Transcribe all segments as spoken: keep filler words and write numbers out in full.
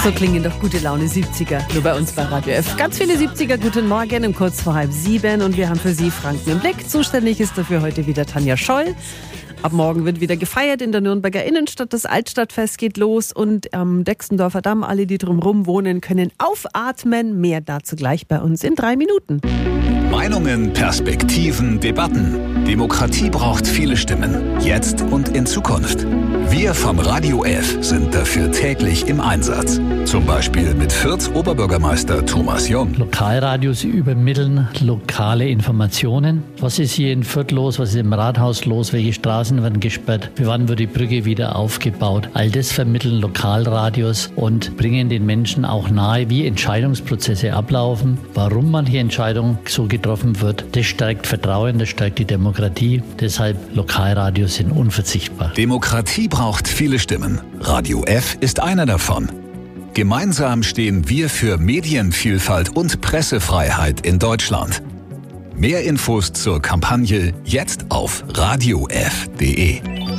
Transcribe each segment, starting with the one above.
So klingen doch gute Laune siebziger, nur bei uns bei Radio F. Ganz viele siebziger, guten Morgen um kurz vor halb sieben und wir haben für Sie Franken im Blick. Zuständig ist dafür heute wieder Tanja Scholl. Ab morgen wird wieder gefeiert in der Nürnberger Innenstadt. Das Altstadtfest geht los und am Dexendorfer Damm, alle, die drumherum wohnen, können aufatmen. Mehr dazu gleich bei uns in drei Minuten. Meinungen, Perspektiven, Debatten. Demokratie braucht viele Stimmen, jetzt und in Zukunft. Wir vom Radio F sind dafür täglich im Einsatz. Zum Beispiel mit Fürths Oberbürgermeister Thomas Jung. Lokalradios übermitteln lokale Informationen. Was ist hier in Fürth los? Was ist im Rathaus los? Welche Straßen werden gesperrt? Wann wird die Brücke wieder aufgebaut? All das vermitteln Lokalradios und bringen den Menschen auch nahe, wie Entscheidungsprozesse ablaufen, warum man hier Entscheidungen so getroffen wird. Das stärkt Vertrauen, das stärkt die Demokratie. Deshalb Lokalradios sind unverzichtbar. Demokratie braucht viele Stimmen. Radio F ist einer davon. Gemeinsam stehen wir für Medienvielfalt und Pressefreiheit in Deutschland. Mehr Infos zur Kampagne jetzt auf radio f punkt de.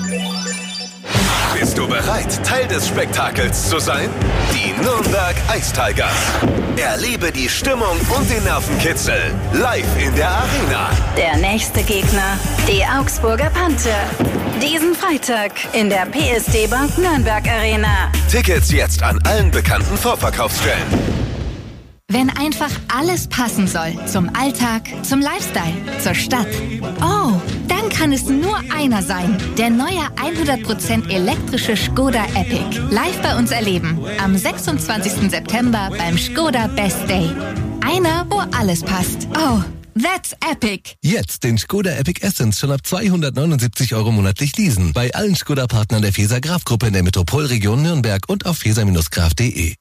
Bist du bereit, Teil des Spektakels zu sein? Die Nürnberg Ice Tigers. Erlebe die Stimmung und den Nervenkitzel live in der Arena. Der nächste Gegner, die Augsburger Panther. Diesen Freitag in der P S D Bank Nürnberg Arena. Tickets jetzt an allen bekannten Vorverkaufsstellen. Wenn einfach alles passen soll, zum Alltag, zum Lifestyle, zur Stadt. Oh, dann kann es nur einer sein. Der neue hundert Prozent elektrische Skoda Epic. Live bei uns erleben. Am sechsundzwanzigsten September beim Skoda Best Day. Einer, wo alles passt. Oh, that's epic. Jetzt den Skoda Epic Essence schon ab zweihundertneunundsiebzig Euro monatlich leasen. Bei allen Skoda-Partnern der Feser Graf Gruppe in der Metropolregion Nürnberg und auf feser graf punkt de.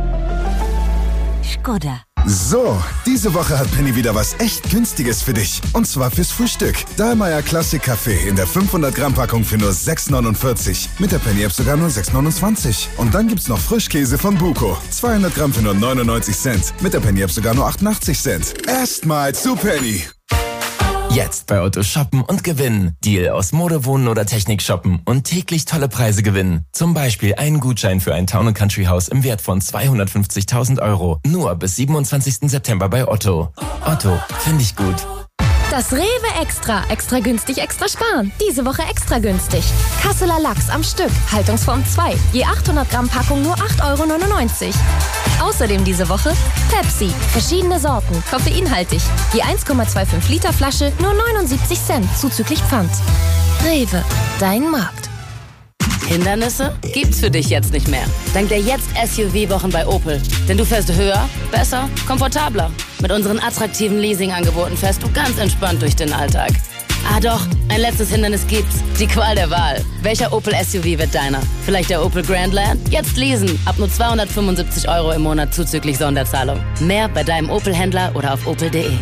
Skoda. So, diese Woche hat Penny wieder was echt Günstiges für dich. Und zwar fürs Frühstück. Dahlmeier Classic Kaffee in der fünfhundert Gramm Packung für nur sechs neunundvierzig. Mit der Penny App sogar nur sechs neunundzwanzig. Und dann gibt's noch Frischkäse von Buko. zweihundert Gramm für nur neunundneunzig Cent. Mit der Penny App sogar nur achtundachtzig Cent. Erstmal zu Penny. Jetzt bei Otto shoppen und gewinnen. Deal aus Mode, Wohnen oder Technik shoppen und täglich tolle Preise gewinnen. Zum Beispiel einen Gutschein für ein Town and Country Haus im Wert von zweihundertfünfzigtausend Euro. Nur bis siebenundzwanzigsten September bei Otto. Otto, finde ich gut. Das Rewe Extra. Extra günstig, extra sparen. Diese Woche extra günstig. Kasseler Lachs am Stück. Haltungsform zwei. Je achthundert Gramm Packung nur acht Euro neunundneunzig. Außerdem diese Woche Pepsi. Verschiedene Sorten. Koffeinhaltig. Je eins Komma fünfundzwanzig Liter Flasche nur neunundsiebzig Cent. Zuzüglich Pfand. Rewe. Dein Markt. Hindernisse gibt's für dich jetzt nicht mehr. Dank der Jetzt-S U V-Wochen bei Opel. Denn du fährst höher, besser, komfortabler. Mit unseren attraktiven Leasing-Angeboten fährst du ganz entspannt durch den Alltag. Ah doch, ein letztes Hindernis gibt's. Die Qual der Wahl. Welcher Opel S U V wird deiner? Vielleicht der Opel Grandland? Jetzt leasen. Ab nur zweihundertfünfundsiebzig Euro im Monat zuzüglich Sonderzahlung. Mehr bei deinem Opel-Händler oder auf opel punkt de.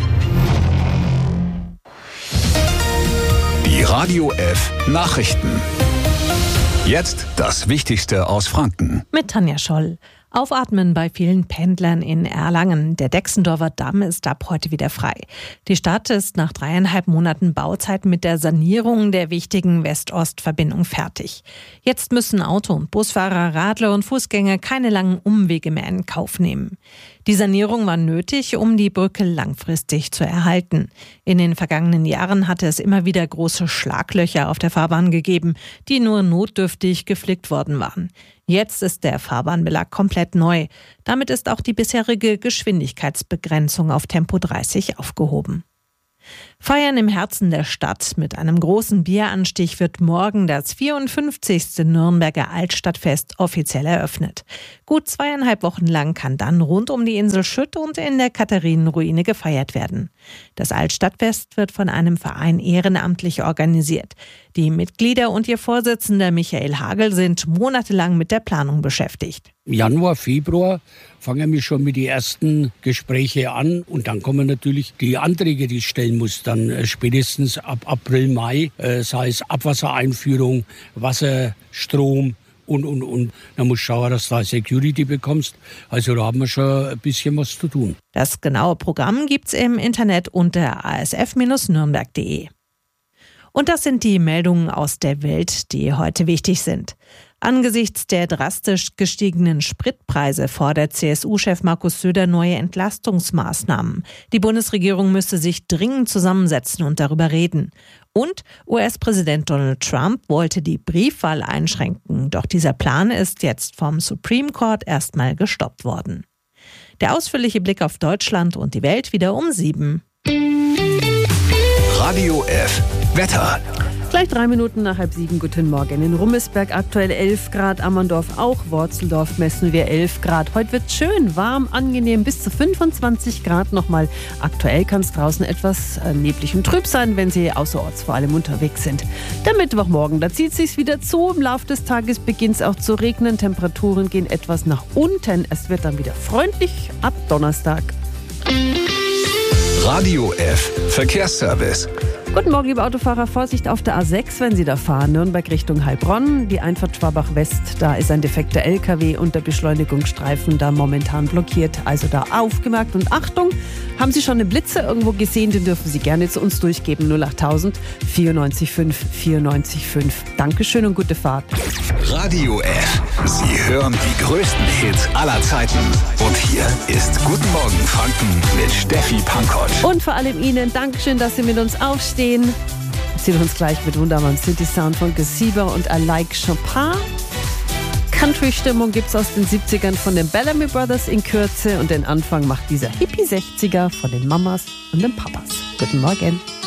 Die Radio F Nachrichten. Jetzt das Wichtigste aus Franken. Mit Tanja Scholl. Aufatmen bei vielen Pendlern in Erlangen. Der Dexendorfer Damm ist ab heute wieder frei. Die Stadt ist nach dreieinhalb Monaten Bauzeit mit der Sanierung der wichtigen West-Ost-Verbindung fertig. Jetzt müssen Auto- und Busfahrer, Radler und Fußgänger keine langen Umwege mehr in Kauf nehmen. Die Sanierung war nötig, um die Brücke langfristig zu erhalten. In den vergangenen Jahren hatte es immer wieder große Schlaglöcher auf der Fahrbahn gegeben, die nur notdürftig geflickt worden waren. Jetzt ist der Fahrbahnbelag komplett neu. Damit ist auch die bisherige Geschwindigkeitsbegrenzung auf Tempo dreißig aufgehoben. Feiern im Herzen der Stadt mit einem großen Bieranstich wird morgen das vierundfünfzigste Nürnberger Altstadtfest offiziell eröffnet. Gut zweieinhalb Wochen lang kann dann rund um die Insel Schütt und in der Katharinenruine gefeiert werden. Das Altstadtfest wird von einem Verein ehrenamtlich organisiert. Die Mitglieder und ihr Vorsitzender Michael Hagel sind monatelang mit der Planung beschäftigt. Januar, Februar fangen wir schon mit den ersten Gesprächen an und dann kommen natürlich die Anträge, die ich stellen muss, dann äh, spätestens ab April, Mai, äh, sei es Abwassereinführung, Wasser, Strom und, und, und. Dann musst du schauen, dass du da Security bekommst. Also da haben wir schon ein bisschen was zu tun. Das genaue Programm gibt's im Internet unter a s f Bindestrich nürnberg punkt de. Und das sind die Meldungen aus der Welt, die heute wichtig sind. Angesichts der drastisch gestiegenen Spritpreise fordert C S U-Chef Markus Söder neue Entlastungsmaßnahmen. Die Bundesregierung müsste sich dringend zusammensetzen und darüber reden. Und U S-Präsident Donald Trump wollte die Briefwahl einschränken. Doch dieser Plan ist jetzt vom Supreme Court erstmal gestoppt worden. Der ausführliche Blick auf Deutschland und die Welt wieder um sieben. Radio F. Wetter. Gleich drei Minuten nach halb sieben. Guten Morgen. In Rummelsberg aktuell elf Grad, Ammerndorf auch, Worzeldorf messen wir elf Grad. Heute wird schön warm, angenehm, bis zu fünfundzwanzig Grad nochmal. Aktuell kann es draußen etwas neblig und trüb sein, wenn Sie außerorts vor allem unterwegs sind. Der Mittwochmorgen, da zieht es sich wieder zu. Im Laufe des Tages beginnt es auch zu regnen. Temperaturen gehen etwas nach unten. Es wird dann wieder freundlich ab Donnerstag. Radio F. Verkehrsservice. Guten Morgen, liebe Autofahrer. Vorsicht auf der A sechs, wenn Sie da fahren. Nürnberg Richtung Heilbronn. Die Einfahrt Schwabach West, da ist ein defekter L K W und der Beschleunigungsstreifen da momentan blockiert. Also da aufgemerkt und Achtung. Haben Sie schon eine Blitze irgendwo gesehen, den dürfen Sie gerne zu uns durchgeben. null achttausend vierundneunzig fünf vierundneunzig fünf. Dankeschön und gute Fahrt. Radio F. Sie hören die größten Hits aller Zeiten. Und hier ist Guten Morgen Franken mit Steffi Pankott. Und vor allem Ihnen Dankeschön, dass Sie mit uns aufstehen. Wir ziehen uns gleich mit wunderbaren City-Sound von Gazebo und I Like Chopin. Country-Stimmung gibt's aus den siebzigern von den Bellamy Brothers in Kürze und den Anfang macht dieser Hippie-sechziger von den Mamas und den Papas. Guten Morgen.